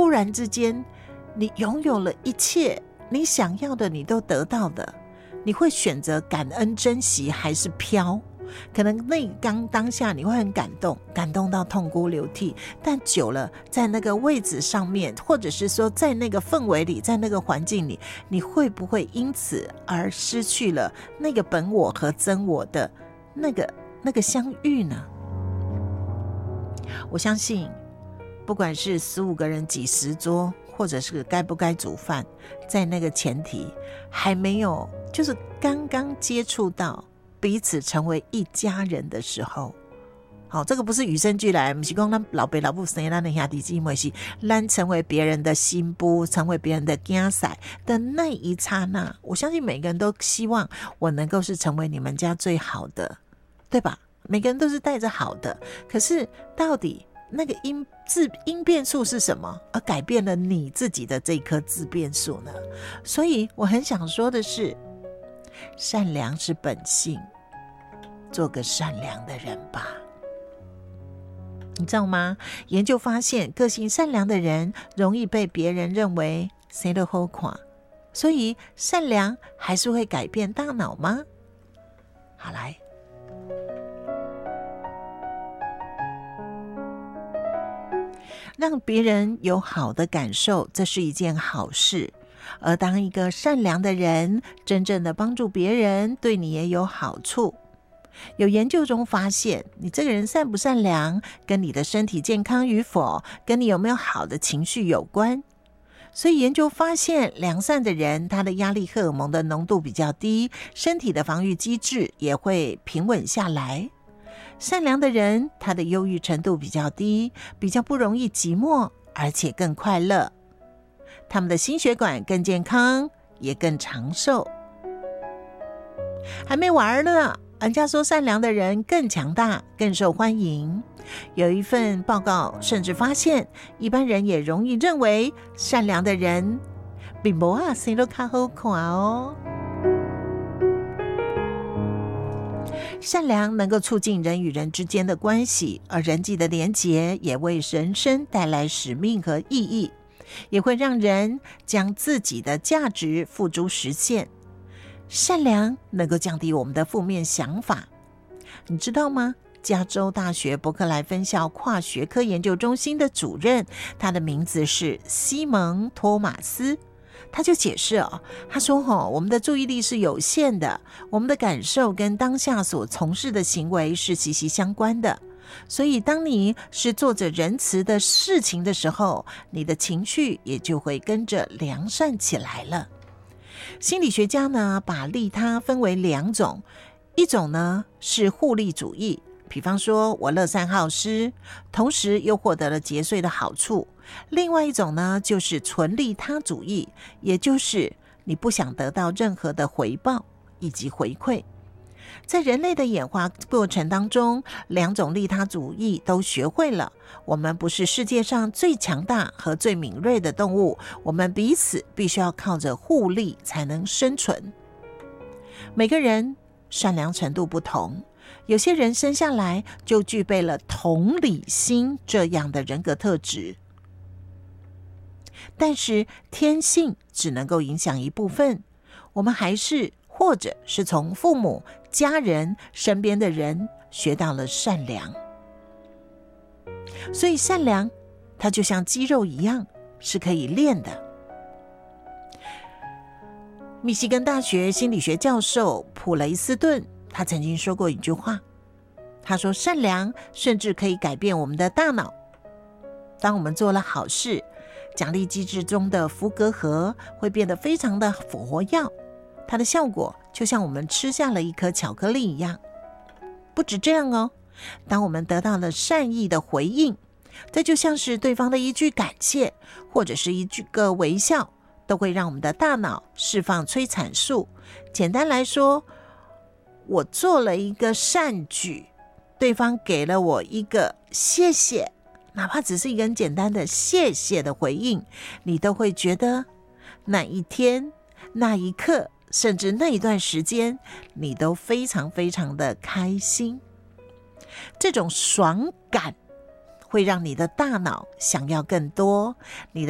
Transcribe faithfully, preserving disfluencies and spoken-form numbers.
突然之间你拥有了一切，你想要的你都得到的，你会选择感恩珍惜还是飘？可能那刚当下你会很感动，感动到痛哭流涕，但久了在那个位置上面，或者是说在那个氛围里，在那个环境里，你会不会因此而失去了那个本我和真我的那个那个相遇呢？我相信不管是十五个人几十桌，或者是该不该煮饭，在那个前提还没有，就是刚刚接触到彼此成为一家人的时候，好，这个不是与生俱来，不是说咱老爸老母生咱的兄弟姊妹，是咱成为别人的新妇，成为别人的囝婿的那一刹那，我相信每个人都希望我能够是成为你们家最好的，对吧？每个人都是带着好的，可是到底那个因自因变数是什么，而改变了你自己的这颗自变数呢？所以我很想说的是，善良是本性，做个善良的人吧。你知道吗？研究发现，个性善良的人容易被别人认为谁都好看，所以善良还是会改变大脑吗？好，来，让别人有好的感受，这是一件好事。而当一个善良的人，真正的帮助别人，对你也有好处。有研究中发现，你这个人善不善良，跟你的身体健康与否，跟你有没有好的情绪有关。所以研究发现，良善的人，他的压力荷尔蒙的浓度比较低，身体的防御机制也会平稳下来。善良的人，他的忧郁程度比较低，比较不容易寂寞，而且更快乐。他们的心血管更健康，也更长寿。还没完呢，人家说善良的人更强大，更受欢迎。有一份报告甚至发现，一般人也容易认为善良的人比没啊谁都较好看哦。善良能够促进人与人之间的关系，而人际的连结也为人生带来使命和意义，也会让人将自己的价值付诸实现。善良能够降低我们的负面想法，你知道吗？加州大学伯克莱分校跨学科研究中心的主任，他的名字是西蒙·托马斯，他就解释哦，他说哦，我们的注意力是有限的，我们的感受跟当下所从事的行为是息息相关的。所以当你是做着仁慈的事情的时候，你的情绪也就会跟着良善起来了。心理学家呢，把利他分为两种，一种呢是互利主义，比方说我乐善好施，同时又获得了节税的好处。另外一种呢就是纯利他主义，也就是你不想得到任何的回报以及回馈。在人类的演化过程当中，两种利他主义都学会了。我们不是世界上最强大和最敏锐的动物，我们彼此必须要靠着互利才能生存。每个人善良程度不同，有些人生下来就具备了同理心这样的人格特质，但是天性只能够影响一部分，我们还是或者是从父母、家人、身边的人学到了善良。所以善良它就像肌肉一样，是可以练的。密西根大学心理学教授普雷斯顿，他曾经说过一句话，他说善良甚至可以改变我们的大脑。当我们做了好事，奖励机制中的伏隔核会变得非常的活跃，它的效果就像我们吃下了一颗巧克力一样。不止这样哦，当我们得到了善意的回应，这就像是对方的一句感谢，或者是一句个微笑，都会让我们的大脑释放催产素。简单来说，我做了一个善举，对方给了我一个谢谢，哪怕只是一个很简单的谢谢的回应，你都会觉得那一天、那一刻，甚至那一段时间，你都非常非常的开心。这种爽感会让你的大脑想要更多，你的